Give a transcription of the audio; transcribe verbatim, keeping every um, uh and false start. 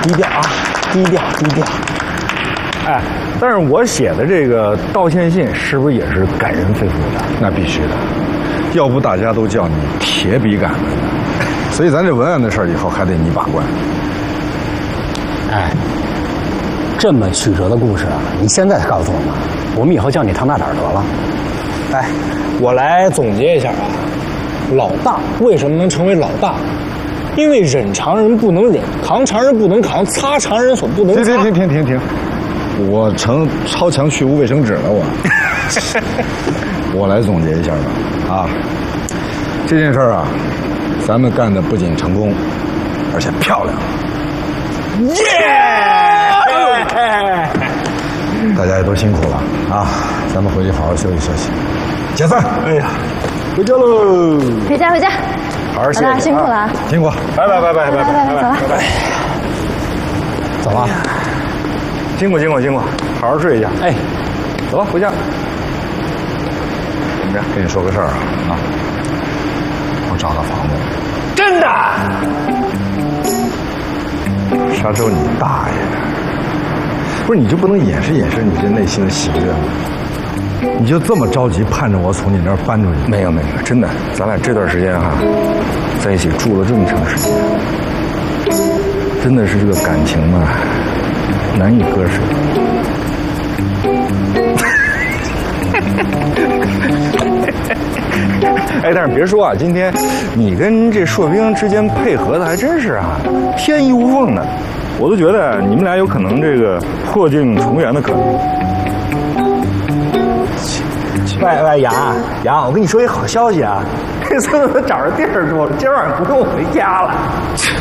低调啊，低调低调。 哎，但是我写的这个道歉信是不是也是感人肺腑的？ 那必须的，要不大家都叫你铁笔杆子呢。所以咱这文案的事儿以后还得你把关。 哎，这么曲折的故事啊，你现在才告诉我们，我们以后叫你唐大胆得了。 哎，我来总结一下啊，老大为什么能成为老大？因为忍常人不能忍，扛常人不能扛，擦常人所不能擦。 停停停停停停！我成超强去污卫生纸了，我。我来总结一下吧，啊，这件事儿啊，咱们干的不仅成功，而且漂亮。耶！大家也都辛苦了啊，咱们回去好好休息休息。解散。哎呀，回家喽！ 回家回家。 好好歇老大辛苦了啊！ 辛苦， 拜拜拜拜拜拜拜拜，走了。 走了。 辛苦辛苦辛苦，好好睡一觉。哎，走吧，回家。怎么着？ 跟你说个事儿啊啊！我找到房子了。 真的？ 沙洲，你大爷！不是，你就不能掩饰掩饰你这内心的喜悦吗？你就这么着急盼着我从你那儿搬出去？ 没有没有，真的，咱俩这段时间哈、啊，在一起住了这么长时间，真的是这个感情嘛，难以割舍。哎，但是别说啊，今天你跟这硕兵之间配合的还真是啊，天衣无缝的，我都觉得你们俩有可能这个破镜重圆的可能。 喂喂，杨杨，我跟你说一好消息啊，这孙子他找着地儿住了，今晚上不用回家了。